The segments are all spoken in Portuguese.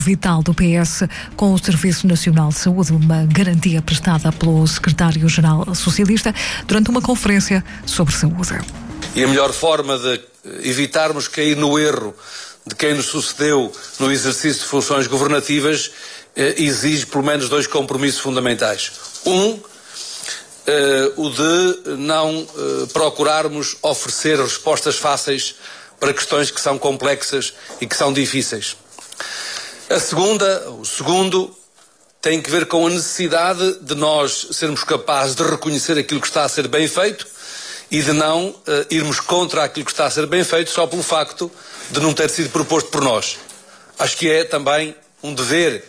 vital do PS com o Serviço Nacional de Saúde, uma garantia prestada pelo secretário-geral socialista durante uma conferência sobre saúde. E a melhor forma de evitarmos cair no erro de quem nos sucedeu no exercício de funções governativas exige pelo menos dois compromissos fundamentais. O de não procurarmos oferecer respostas fáceis para questões que são complexas e que são difíceis. O segundo, tem que ver com a necessidade de nós sermos capazes de reconhecer aquilo que está a ser bem feito e de não irmos contra aquilo que está a ser bem feito só pelo facto de não ter sido proposto por nós. Acho que é também um dever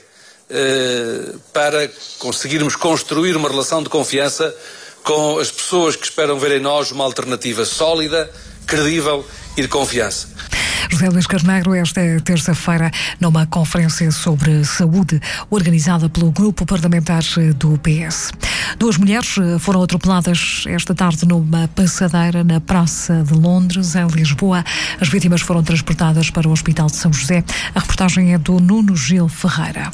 para conseguirmos construir uma relação de confiança com as pessoas que esperam ver em nós uma alternativa sólida, credível e de confiança. José Luís Carneiro, esta terça-feira, numa conferência sobre saúde organizada pelo Grupo Parlamentar do PS. 2 mulheres foram atropeladas esta tarde numa passadeira na Praça de Londres, em Lisboa. As vítimas foram transportadas para o Hospital de São José. A reportagem é do Nuno Gil Ferreira.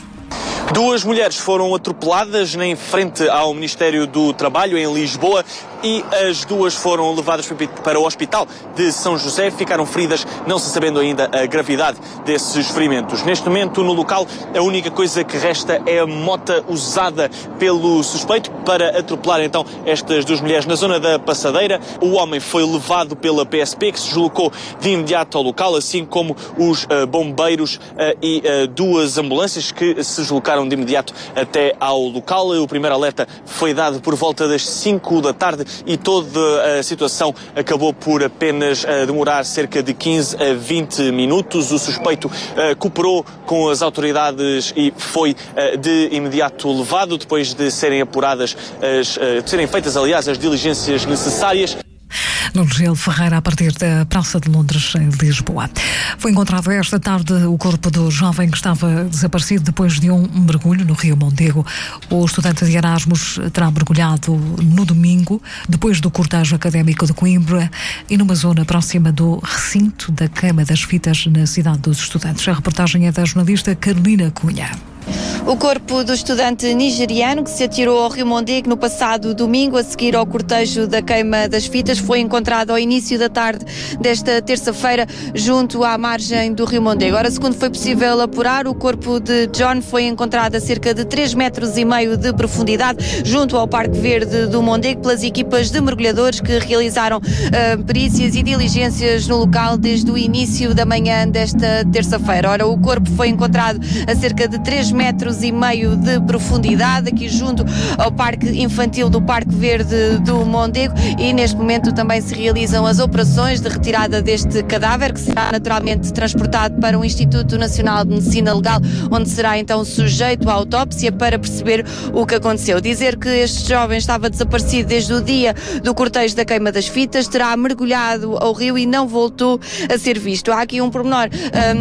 2 mulheres foram atropeladas em frente ao Ministério do Trabalho, em Lisboa, e as 2 foram levadas para o Hospital de São José. Ficaram feridas, não se sabendo ainda a gravidade desses ferimentos. Neste momento, no local, a única coisa que resta é a mota usada pelo suspeito para atropelar, então, estas 2 mulheres na zona da passadeira. O homem foi levado pela PSP, que se deslocou de imediato ao local, assim como os bombeiros e 2 ambulâncias que se deslocaram de imediato até ao local. O primeiro alerta foi dado por volta das 5 da tarde e toda a situação acabou por apenas demorar cerca de 15 a 20 minutos. O suspeito cooperou com as autoridades e foi de imediato levado, depois de serem apuradas, de serem feitas, aliás, as diligências necessárias. Nuno Gil Ferreira, a partir da Praça de Londres, em Lisboa. Foi encontrado esta tarde o corpo do jovem que estava desaparecido depois de um mergulho no Rio Mondego. O estudante de Erasmus terá mergulhado no domingo, depois do cortejo académico de Coimbra e numa zona próxima do recinto da Queima das Fitas, na cidade dos estudantes. A reportagem é da jornalista Carolina Cunha. O corpo do estudante nigeriano que se atirou ao Rio Mondego no passado domingo, a seguir ao cortejo da Queima das Fitas, foi encontrado ao início da tarde desta terça-feira junto à margem do Rio Mondego. Ora, segundo foi possível apurar, o corpo de John foi encontrado a cerca de 3,5 metros de profundidade junto ao Parque Verde do Mondego pelas equipas de mergulhadores que realizaram perícias e diligências no local desde o início da manhã desta terça-feira. Ora, o corpo foi encontrado a cerca de 3,5 metros de profundidade, aqui junto ao Parque Infantil do Parque Verde do Mondego, e neste momento também se realizam as operações de retirada deste cadáver, que será naturalmente transportado para o Instituto Nacional de Medicina Legal, onde será então sujeito à autópsia para perceber o que aconteceu. Dizer que este jovem estava desaparecido desde o dia do cortejo da Queima das Fitas, terá mergulhado ao rio e não voltou a ser visto. Há aqui um pormenor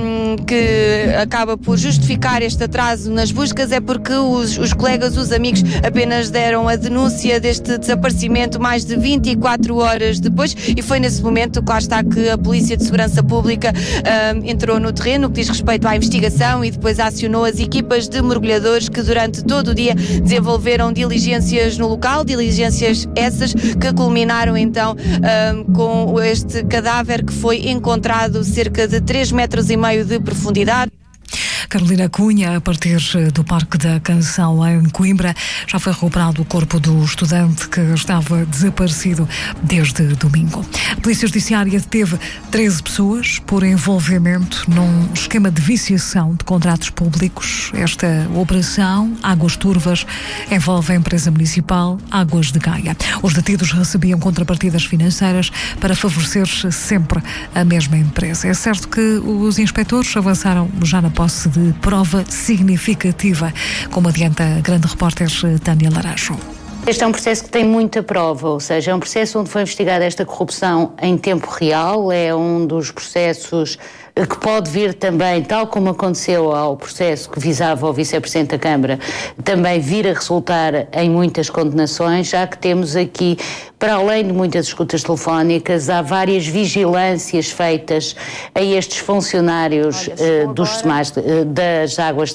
que acaba por justificar este atraso nas buscas, é porque os colegas, os amigos, apenas deram a denúncia deste desaparecimento mais de 24 horas depois, e foi nesse momento, claro está, que a Polícia de Segurança Pública entrou no terreno, que diz respeito à investigação, e depois acionou as equipas de mergulhadores que durante todo o dia desenvolveram diligências no local, diligências essas que culminaram então com este cadáver que foi encontrado cerca de 3,5 metros de profundidade. Carolina Cunha, a partir do Parque da Canção em Coimbra, já foi recuperado o corpo do estudante que estava desaparecido desde domingo. A Polícia Judiciária deteve 13 pessoas por envolvimento num esquema de viciação de contratos públicos. Esta operação, Águas Turvas, envolve a empresa municipal Águas de Gaia. Os detidos recebiam contrapartidas financeiras para favorecer sempre a mesma empresa. É certo que os inspectores avançaram já na posse de prova significativa, como adianta a grande repórter Tânia Laranjo. Este é um processo que tem muita prova, ou seja, é um processo onde foi investigada esta corrupção em tempo real, é um dos processos que pode vir também, tal como aconteceu ao processo que visava o Vice-Presidente da Câmara, também vir a resultar em muitas condenações, já que temos aqui, para além de muitas escutas telefónicas, há várias vigilâncias feitas a estes funcionários dos SEMAS, das Águas